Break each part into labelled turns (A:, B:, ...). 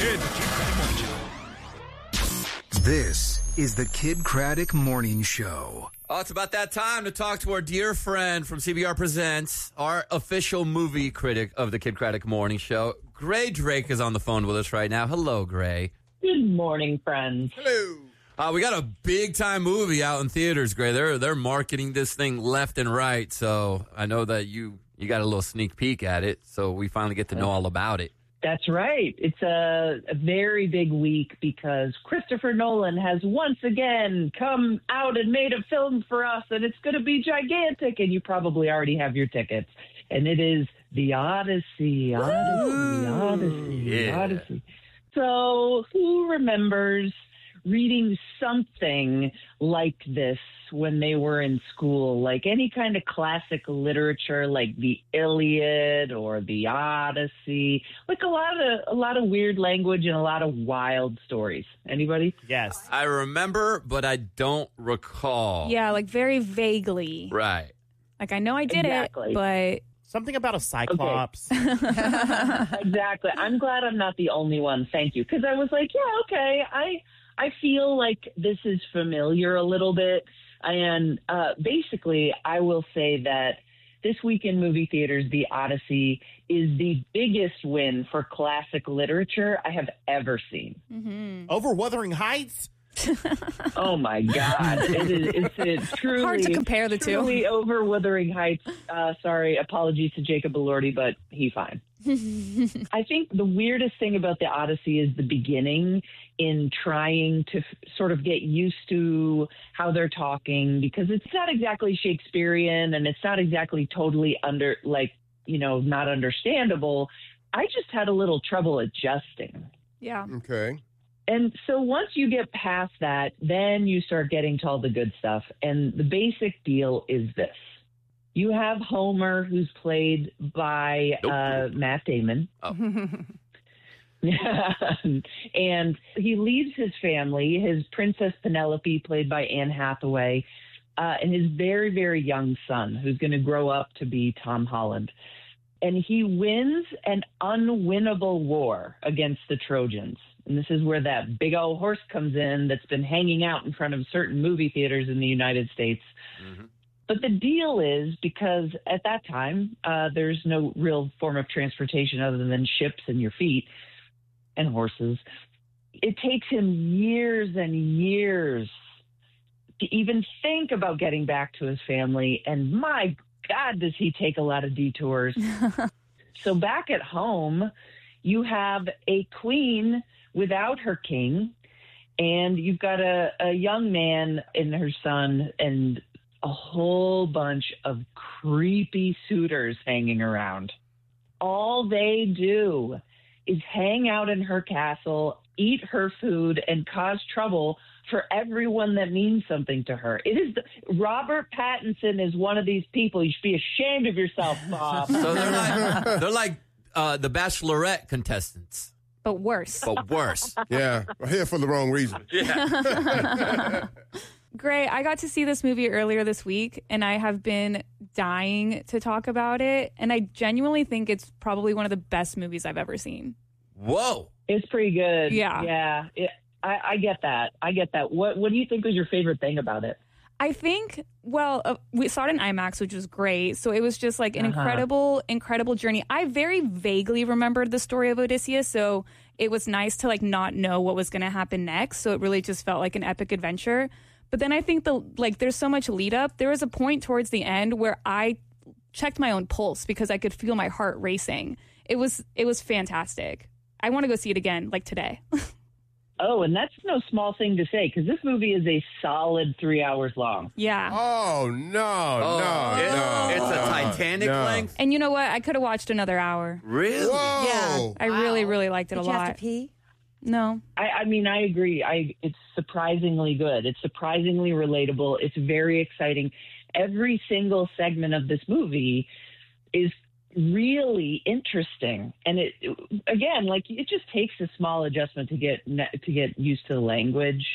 A: Kid Craddock Morning Show.
B: This is the Kid Craddock Morning Show.
C: Oh, it's about that time to talk to our dear friend from CBR Presents, our official movie critic of the Kid Craddock Morning Show. Gray Drake is on the phone with us right now. Hello, Gray.
D: Good morning, friends.
C: Hello. We got a big-time movie out in theaters, Gray. They're marketing this thing left and right, so I know that you got a little sneak peek at it, so we finally get to know all about it.
D: That's right. It's a very big week because Christopher Nolan has once again come out and made a film for us, and it's going to be gigantic, and you probably already have your tickets. And it is The Odyssey. Odyssey. So who remembers reading something like this when they were in school, like any kind of classic literature, like the Iliad or the Odyssey, like a lot of weird language and a lot of wild stories. Anybody?
E: Yes.
C: I remember, but I don't recall.
F: Yeah, like very vaguely.
C: Right.
F: Like I know I did it, but
E: something about a cyclops.
D: Okay. Exactly. I'm glad I'm not the only one. Thank you. Because I was like, yeah, okay. I feel like this is familiar a little bit. And basically, I will say that this week in movie theaters, The Odyssey is the biggest win for classic literature I have ever seen.
F: Mm-hmm.
E: Over Wuthering Heights?
D: Oh, my God. It's truly
F: hard to compare the two.
D: Truly over Wuthering Heights. Sorry, apologies to Jacob Elordi, but he's fine. I think the weirdest thing about The Odyssey is the beginning in trying to sort of get used to how they're talking, because it's not exactly Shakespearean and it's not exactly totally not understandable. I just had a little trouble adjusting.
F: Yeah.
G: Okay.
D: And so once you get past that, then you start getting to all the good stuff. And the basic deal is this. You have Homer, who's played by Matt Damon.
C: Oh.
D: And he leaves his family, his Princess Penelope, played by Anne Hathaway, and his very, very young son, who's going to grow up to be Tom Holland. And he wins an unwinnable war against the Trojans. And this is where that big old horse comes in that's been hanging out in front of certain movie theaters in the United States. Mm-hmm. But the deal is, because at that time, there's no real form of transportation other than ships and your feet and horses. It takes him years and years to even think about getting back to his family. And my God, does he take a lot of detours. So back at home, you have a queen without her king, and you've got a young man and her son and a whole bunch of creepy suitors hanging around. All they do is hang out in her castle, eat her food, and cause trouble for everyone that means something to her. It is Robert Pattinson is one of these people. You should be ashamed of yourself, Bob.
C: So they're like the Bachelorette contestants.
F: But worse.
C: But worse.
G: Yeah, we're here for the wrong reason.
C: Yeah.
F: Gray, I got to see this movie earlier this week, and I have been dying to talk about it. And I genuinely think it's probably one of the best movies I've ever seen.
C: Whoa.
D: It's pretty good.
F: Yeah.
D: Yeah. I get that. What do you think was your favorite thing about it?
F: I think, we saw it in IMAX, which was great. So it was just like an incredible journey. I very vaguely remembered the story of Odysseus, so it was nice to like not know what was going to happen next. So it really just felt like an epic adventure. But then I think there's so much lead up. There was a point towards the end where I checked my own pulse because I could feel my heart racing. It was fantastic. I want to go see it again, like today.
D: Oh, and that's no small thing to say, because this movie is a solid 3 hours long.
F: Yeah.
G: Oh, no.
C: It's a Titanic length?
F: And you know what? I could have watched another hour.
C: Really?
G: Whoa.
F: Yeah. I really, really liked it a lot.
H: Did you have to pee?
F: No.
D: I mean, I agree. It's surprisingly good. It's surprisingly relatable. It's very exciting. Every single segment of this movie is really interesting, and it just takes a small adjustment to get used to the language.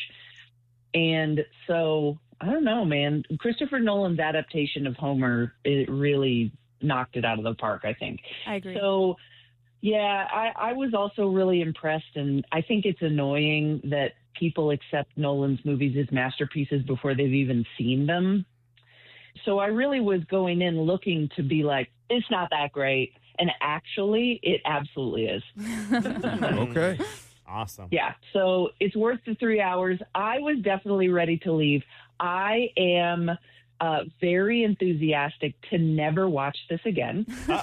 D: And so I don't know, man. Christopher Nolan's adaptation of Homer, it really knocked it out of the park, I think.
F: I agree.
D: So Yeah, I was also really impressed, and I think it's annoying that people accept Nolan's movies as masterpieces before they've even seen them. So I really was going in looking to be like, it's not that great. And actually, it absolutely is.
G: Okay.
E: Awesome.
D: Yeah, so it's worth the 3 hours. I was definitely ready to leave. I am very enthusiastic to never watch this again.
G: But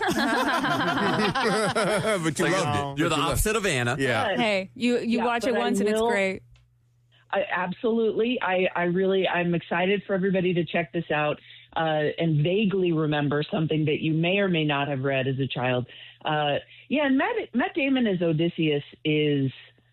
G: you loved it.
C: You're the opposite of Anna.
G: Yeah.
F: Hey, you watch
D: but
F: it
D: I
F: once and it's
D: will-
F: great.
D: Absolutely. I'm excited for everybody to check this out and vaguely remember something that you may or may not have read as a child. And Matt Damon as Odysseus is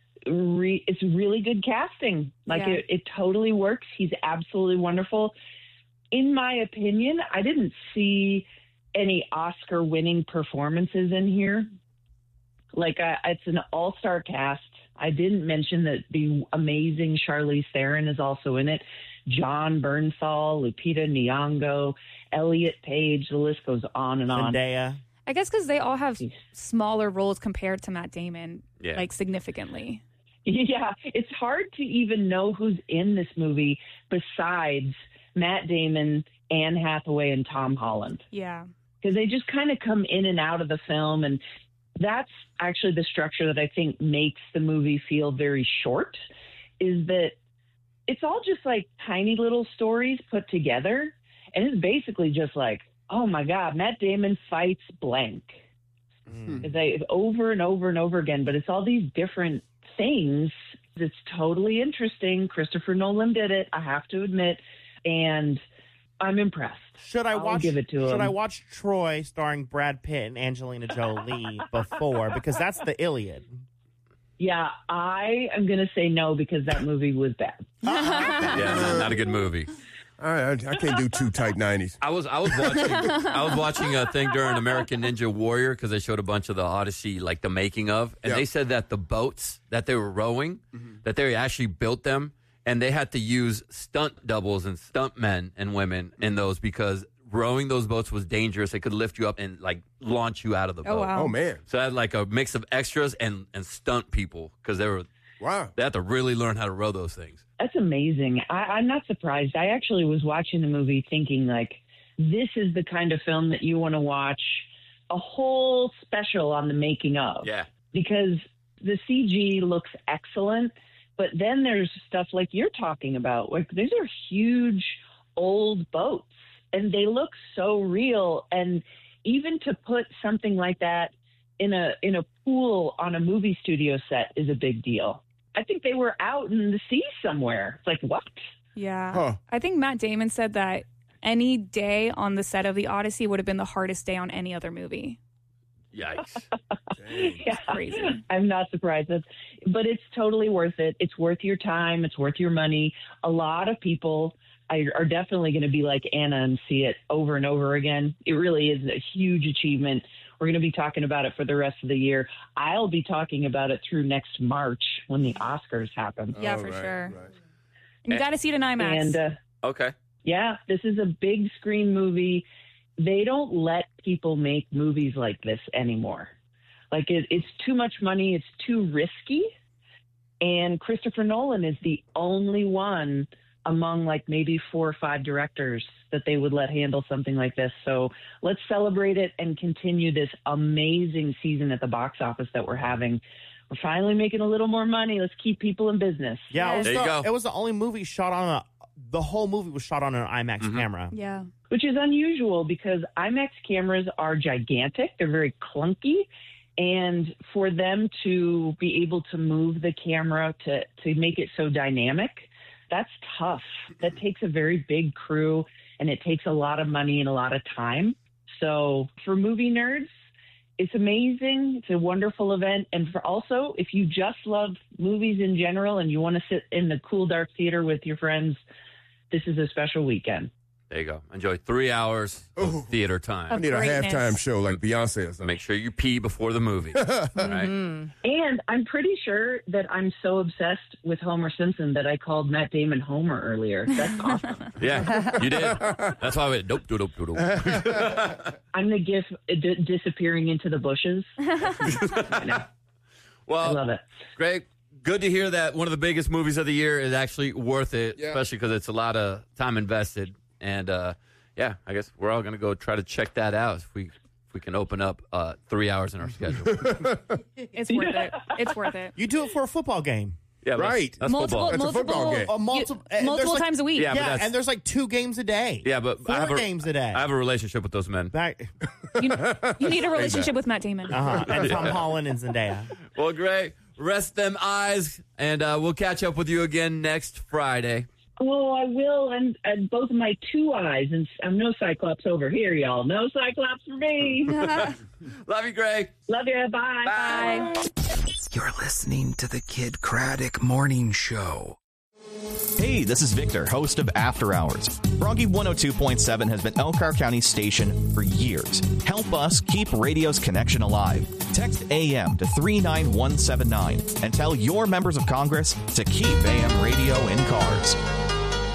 D: it's really good casting. Like
F: Yeah.
D: it totally works. He's absolutely wonderful. In my opinion, I didn't see any Oscar-winning performances in here. Like it's an all-star cast. I didn't mention that the amazing Charlize Theron is also in it. John Bernthal, Lupita Nyong'o, Elliot Page. The list goes on and on.
E: Zendaya.
F: I guess because they all have smaller roles compared to Matt Damon,
C: Yeah.
F: like significantly.
D: Yeah, it's hard to even know who's in this movie besides Matt Damon, Anne Hathaway, and Tom Holland.
F: Yeah.
D: Because they just kind of come in and out of the film, and that's actually the structure that I think makes the movie feel very short, is that it's all just like tiny little stories put together, and it's basically just like, oh my God, Matt Damon fights blank. They over and over and over again, but it's all these different things. It's totally interesting. Christopher Nolan did it, I have to admit, and I'm impressed.
E: Should I
D: I'll
E: watch?
D: give it to
E: Should
D: him.
E: I watch Troy starring Brad Pitt and Angelina Jolie before? Because that's the Iliad.
C: Yeah.
D: I am going to say no because that movie was bad.
C: Yeah, not a good movie.
G: I can't do two tight 90s.
C: I was watching a thing during American Ninja Warrior because they showed a bunch of the Odyssey, like the making of, and
G: Yeah.
C: they said that the boats that they were rowing, that they actually built them, and they had to use stunt doubles and stunt men and women in those because rowing those boats was dangerous. It could lift you up and like launch you out of the boat.
F: Oh, wow.
G: Oh, man.
C: So I had like a mix of extras and stunt people because
G: Wow.
C: they had to really learn how to row those things.
D: That's amazing. I'm not surprised. I actually was watching the movie thinking, like, this is the kind of film that you want to watch a whole special on the making of.
C: Yeah.
D: Because the CG looks excellent, but then there's stuff like you're talking about. Like, these are huge old boats, and they look so real. And even to put something like that in a pool on a movie studio set is a big deal. I think they were out in the sea somewhere. It's like, what?
F: Yeah.
G: Huh.
F: I think Matt Damon said that any day on the set of The Odyssey would have been the hardest day on any other movie.
C: Yikes.
D: Yeah.
F: Crazy.
D: I'm not surprised. But it's totally worth it. It's worth your time. It's worth your money. A lot of people are definitely going to be like Anna and see it over and over again. It really is a huge achievement. We're going to be talking about it for the rest of the year. I'll be talking about it through next March when the Oscars happen.
F: Yeah,
G: Oh,
F: for
G: right,
F: sure.
G: right.
F: You got to see it in IMAX.
D: And
C: Okay.
D: yeah, this is a big screen movie. They don't let people make movies like this anymore. Like it's too much money. It's too risky. And Christopher Nolan is the only one among like maybe 4 or 5 directors that they would let handle something like this. So let's celebrate it and continue this amazing season at the box office that we're having. We're finally making a little more money. Let's keep people in business.
E: Yeah,
F: Yes.
C: There you go.
E: it was the only movie shot on the whole movie was shot on an IMAX camera.
F: Yeah.
D: Which is unusual because IMAX cameras are gigantic. They're very clunky. And for them to be able to move the camera to make it so dynamic, that's tough. That takes a very big crew, and it takes a lot of money and a lot of time. So for movie nerds, it's amazing. It's a wonderful event. And for also, if you just love movies in general and you want to sit in the cool, dark theater with your friends, this is a special weekend.
C: There you go. Enjoy 3 hours of theater time.
G: I need a
F: Greatness.
G: halftime show like Beyonce or something.
C: Make sure you pee before the movie. All right?
D: And I'm pretty sure that I'm so obsessed with Homer Simpson that I called Matt Damon Homer earlier. That's awesome.
C: Yeah, you did. That's why I went dope.
D: I'm the GIF disappearing into the bushes. I know.
C: Well,
D: I love it.
C: Greg, good to hear that one of the biggest movies of the year is actually worth it,
G: Yeah.
C: especially because it's a lot of time invested. And, yeah, I guess we're all going to go try to check that out if we can open up 3 hours in our schedule.
F: It's worth it. It's worth it.
E: You do it for a football game.
C: Yeah, but
G: Right.
C: That's football.
G: That's a football game.
F: Multiple times a week.
C: Yeah, but
E: Yeah,
C: that's-
E: and there's like 2 games a day.
C: Yeah, but I
E: 4
C: have a-
E: games a day.
C: I have a relationship with those men.
F: You need a relationship with Matt Damon.
E: And Tom Holland and Zendaya.
C: Well, Greg, rest them eyes, and we'll catch up with you again next Friday.
D: Oh, I will. And both of my 2 eyes. And I'm no Cyclops over here, y'all. No Cyclops for me.
C: Love you, Greg.
D: Love you. Bye.
F: Bye.
B: You're listening to the Kid Craddock Morning Show.
A: Hey, this is Victor, host of After Hours. Froggy 102.7 has been Elkhart County's station for years. Help us keep radio's connection alive. Text AM to 39179 and tell your members of Congress to keep AM radio in